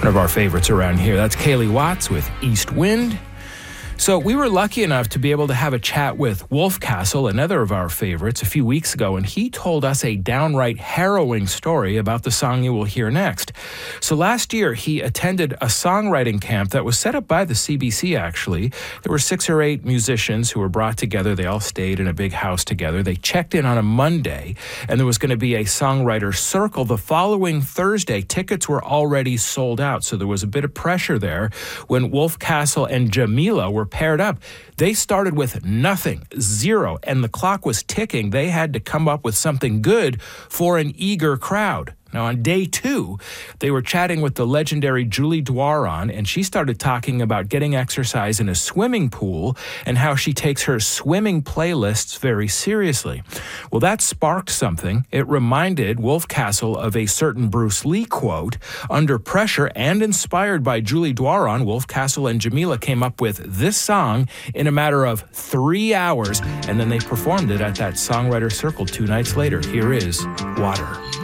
one of our favorites around here. That's Kaylee Watts with East Wind. So we were lucky enough to be able to have a chat with Wolf Castle, another of our favorites, a few weeks ago, and he told us a downright harrowing story about the song you will hear next. So last year, he attended a songwriting camp that was set up by the CBC, actually. There were 6 or 8 musicians who were brought together. They all stayed in a big house together. They checked in on a Monday, and there was going to be a songwriter circle the following Thursday. Tickets were already sold out, so there was a bit of pressure there. When Wolf Castle and Jamila were paired up, they started with nothing, 0, and the clock was ticking. They had to come up with something good for an eager crowd. Now, on day 2, they were chatting with the legendary Julie Dwaron, and she started talking about getting exercise in a swimming pool and how she takes her swimming playlists very seriously. Well, that sparked something. It reminded Wolf Castle of a certain Bruce Lee quote. Under pressure and inspired by Julie Dwaron, Wolf Castle and Jamila came up with this song in a matter of 3 hours, and then they performed it at that songwriter circle 2 nights later. Here is Water.